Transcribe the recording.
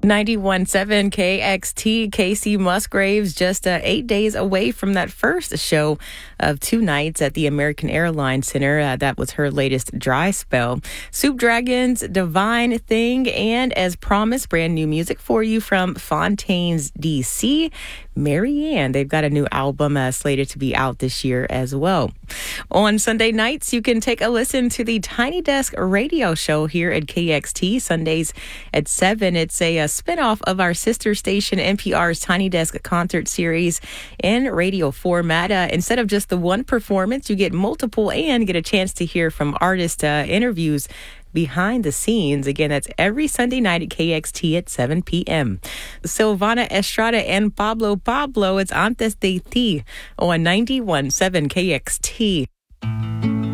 91.7 KXT. Casey Musgraves just 8 days away from that first show of 2 nights at the American Airlines Center. That was her latest dry spell. Soup Dragons, Divine Thing, and as promised, brand new music for you from Fontaines DC. Marianne, they've got a new album slated to be out this year as well. On Sunday nights, you can take a listen to the Tiny Desk radio show here at KXT, Sundays at 7. It's a spinoff of our sister station, NPR's Tiny Desk concert series in radio format. Instead of just the one performance, you get multiple and get a chance to hear from artist interviews behind the scenes. Again, that's every Sunday night at KXT at 7 p.m. Silvana Estrada and Pablo, it's Antes de Ti on 91.7 KXT.